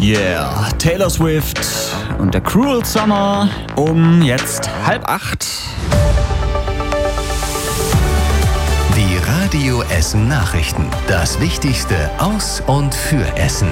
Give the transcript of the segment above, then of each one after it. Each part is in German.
Yeah, Taylor Swift und der Cruel Summer um jetzt 7:30. Die Radio Essen Nachrichten. Das Wichtigste aus und für Essen.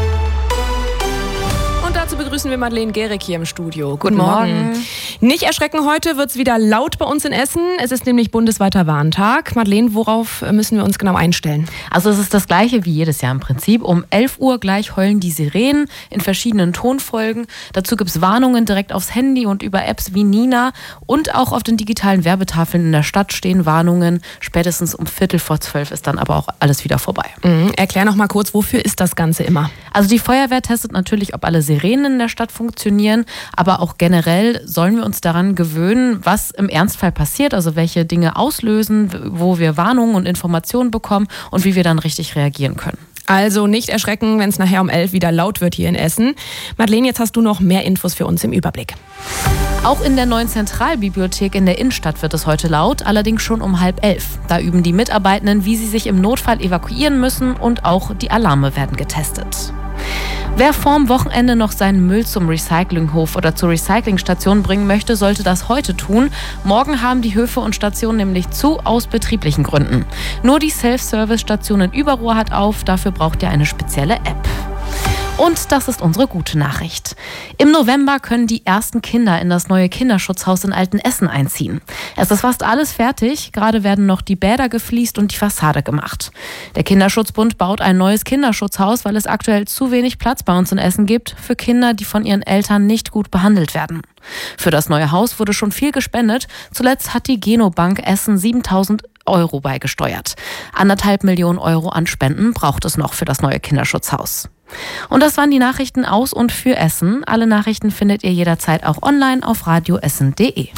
Und dazu begrüßen wir Madeleine Gehrig hier im Studio. Guten Morgen. Nicht erschrecken, heute wird es wieder laut bei uns in Essen. Es ist nämlich bundesweiter Warntag. Madeleine, worauf müssen wir uns genau einstellen? Also es ist das Gleiche wie jedes Jahr im Prinzip. Um 11 Uhr gleich heulen die Sirenen in verschiedenen Tonfolgen. Dazu gibt es Warnungen direkt aufs Handy und über Apps wie Nina. Und auch auf den digitalen Werbetafeln in der Stadt stehen Warnungen. Spätestens um 11:45 ist dann aber auch alles wieder vorbei. Erklär noch mal kurz, wofür ist das Ganze immer? Also die Feuerwehr testet natürlich, ob alle Sirenen in der Stadt funktionieren. Aber auch generell sollen wir uns daran gewöhnen, was im Ernstfall passiert. Also welche Dinge auslösen, wo wir Warnungen und Informationen bekommen und wie wir dann richtig reagieren können. Also nicht erschrecken, wenn es nachher um 11 wieder laut wird hier in Essen. Madeleine, jetzt hast du noch mehr Infos für uns im Überblick. Auch in der neuen Zentralbibliothek in der Innenstadt wird es heute laut, allerdings schon um 10:30. Da üben die Mitarbeitenden, wie sie sich im Notfall evakuieren müssen, und auch die Alarme werden getestet. Wer vorm Wochenende noch seinen Müll zum Recyclinghof oder zur Recyclingstation bringen möchte, sollte das heute tun. Morgen haben die Höfe und Stationen nämlich zu, aus betrieblichen Gründen. Nur die Self-Service-Station in Überruhr hat auf, dafür braucht ihr eine spezielle App. Und das ist unsere gute Nachricht. Im November können die ersten Kinder in das neue Kinderschutzhaus in Altenessen einziehen. Es ist fast alles fertig, gerade werden noch die Bäder gefliest und die Fassade gemacht. Der Kinderschutzbund baut ein neues Kinderschutzhaus, weil es aktuell zu wenig Platz bei uns in Essen gibt für Kinder, die von ihren Eltern nicht gut behandelt werden. Für das neue Haus wurde schon viel gespendet. Zuletzt hat die Genobank Essen 7.000 Euro beigesteuert. 1,5 Millionen Euro an Spenden braucht es noch für das neue Kinderschutzhaus. Und das waren die Nachrichten aus und für Essen. Alle Nachrichten findet ihr jederzeit auch online auf radioessen.de.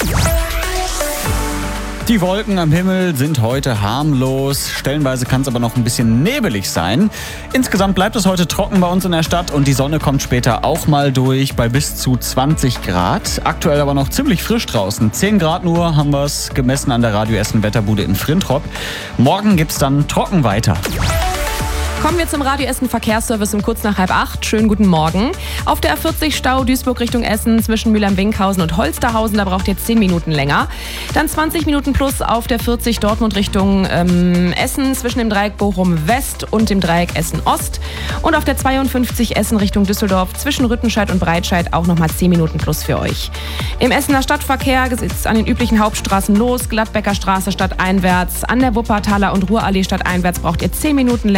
Die Wolken am Himmel sind heute harmlos. Stellenweise kann es aber noch ein bisschen nebelig sein. Insgesamt bleibt es heute trocken bei uns in der Stadt und die Sonne kommt später auch mal durch bei bis zu 20 Grad. Aktuell aber noch ziemlich frisch draußen. 10 Grad nur haben wir es gemessen an der Radio Essen Wetterbude in Frintrop. Morgen gibt's dann trocken weiter. Kommen wir zum Radio Essen Verkehrsservice um kurz nach 7:30. Schönen guten Morgen. Auf der A40 Stau Duisburg Richtung Essen zwischen Mülheim-Winkhausen und Holsterhausen, da braucht ihr 10 Minuten länger. Dann 20 Minuten plus auf der 40 Dortmund Richtung Essen zwischen dem Dreieck Bochum West und dem Dreieck Essen Ost. Und auf der 52 Essen Richtung Düsseldorf zwischen Rüttenscheid und Breitscheid auch nochmal 10 Minuten plus für euch. Im Essener Stadtverkehr geht es an den üblichen Hauptstraßen los. Gladbecker Straße stadteinwärts, an der Wuppertaler und Ruhrallee stadteinwärts braucht ihr 10 Minuten länger.